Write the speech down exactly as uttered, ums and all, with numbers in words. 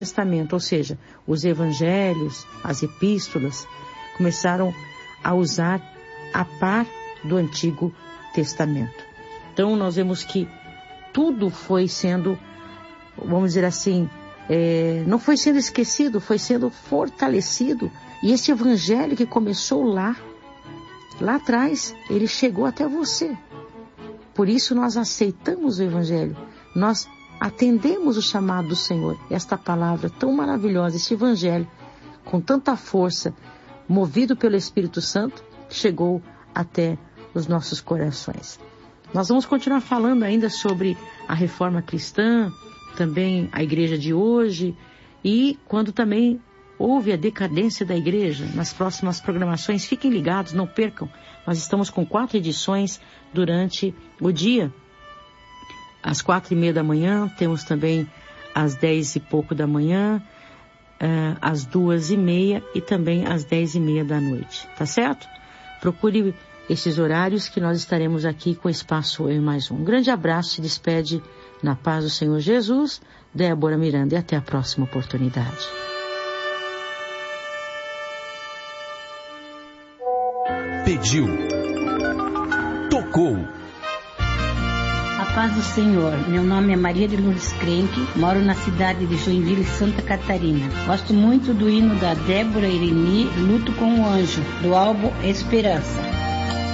Testamento, ou seja, os evangelhos, as epístolas, começaram a usar a par do Antigo Testamento. Então nós vemos que tudo foi sendo, vamos dizer assim, é, não foi sendo esquecido, foi sendo fortalecido. E esse evangelho que começou lá, lá atrás, ele chegou até você. Por isso nós aceitamos o evangelho, nós atendemos o chamado do Senhor. Esta palavra tão maravilhosa, este evangelho, com tanta força, movido pelo Espírito Santo, chegou até os nossos corações. Nós vamos continuar falando ainda sobre a reforma cristã, também a igreja de hoje, e quando também houve a decadência da igreja. Nas próximas programações, fiquem ligados, não percam. Nós estamos com quatro edições durante o dia. Às quatro e meia da manhã, temos também às dez e pouco da manhã, uh, às duas e meia e também às dez e meia da noite, tá certo? Procure esses horários que nós estaremos aqui com Espaço Eu Mais Um. Um grande abraço, se despede na paz do Senhor Jesus, Débora Miranda, e até a próxima oportunidade. Pediu, tocou. A paz do Senhor, meu nome é Maria de Lourdes Crenque, moro na cidade de Joinville, Santa Catarina. Gosto muito do hino da Débora Ireni, Luto com o Anjo, do álbum Esperança.